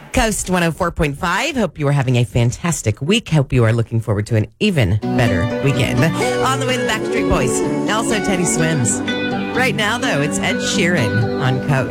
Coast 104.5. Hope you are having a fantastic week. Hope you are looking forward to an even better weekend. On the way, the Backstreet Boys. Also, Teddy Swims. Right now, though, it's Ed Sheeran on Coast.